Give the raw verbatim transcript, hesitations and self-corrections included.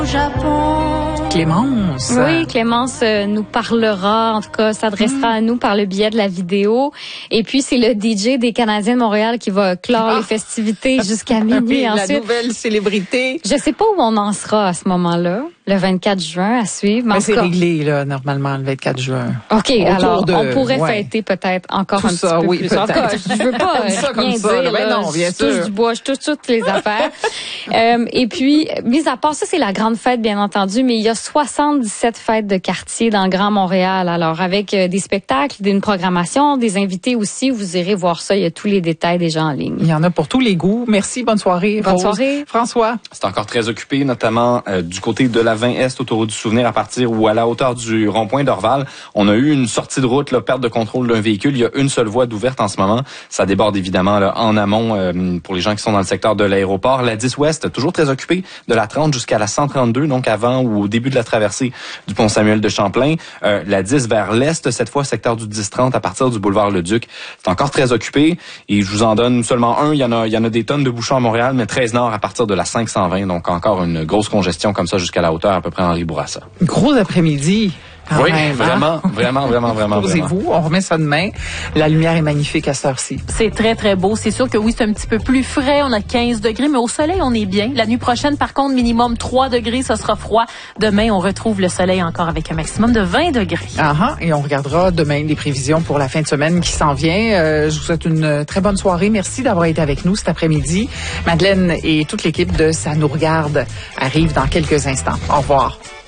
Clémence. Oui, Clémence euh, nous parlera, en tout cas, s'adressera mmh. à nous par le biais de la vidéo. Et puis, c'est le D J des Canadiens de Montréal qui va clore ah. les festivités jusqu'à minuit. Oui, ensuite, la nouvelle célébrité. Je sais pas où on en sera à ce moment-là, le vingt-quatre juin à suivre. Mais, mais c'est cas... réglé, là, normalement, le vingt-quatre juin. OK, Autour alors, de... on pourrait ouais. fêter peut-être encore tout un petit ça, peu oui, plus. Peut-être. En tout cas, je veux pas ça, rien comme dire. Ça, là, là, non, bien je sûr. touche du bois, je touche toutes les affaires. euh, et puis, mis à part ça, c'est la grande fête, bien entendu, mais il y a soixante-dix-sept fêtes de quartier dans le Grand Montréal. Alors, avec euh, des spectacles, une programmation, des invités aussi, vous irez voir ça. Il y a tous les détails déjà en ligne. Il y en a pour tous les goûts. Merci, bonne soirée. Bonne Rose. soirée. François. C'est encore très occupé, notamment euh, du côté de la vingt Est, autoroute du Souvenir, à partir ou à la hauteur du rond-point d'Orval. On a eu une sortie de route, là, perte de contrôle d'un véhicule. Il y a une seule voie d'ouverte en ce moment. Ça déborde évidemment là, en amont euh, pour les gens qui sont dans le secteur de l'aéroport. La dix Ouest, toujours très occupée, de la trente jusqu'à la cent trente-deux, donc avant ou au début de la traversée du pont Samuel de Champlain. Euh, la dix vers l'Est, cette fois, secteur du dix trente à partir du boulevard Leduc. C'est encore très occupé et je vous en donne seulement un. Il y en a, il y en a des tonnes de bouchons à Montréal, mais treize Nord à partir de la cinq cent vingt. Donc encore une grosse congestion comme ça jusqu'à la hauteur à peu près Henri Bourassa. Gros après-midi. Oui, même, vraiment, hein? vraiment, vraiment, vraiment, Posez-vous, on remet ça demain. La lumière est magnifique à cette heure-ci. C'est très, très beau. C'est sûr que oui, c'est un petit peu plus frais. On a quinze degrés, mais au soleil, on est bien. La nuit prochaine, par contre, minimum trois degrés, ça sera froid. Demain, on retrouve le soleil encore avec un maximum de vingt degrés. Ah, ah, et on regardera demain les prévisions pour la fin de semaine qui s'en vient. Euh, je vous souhaite une très bonne soirée. Merci d'avoir été avec nous cet après-midi. Madeleine et toute l'équipe de Ça nous regarde arrivent dans quelques instants. Au revoir.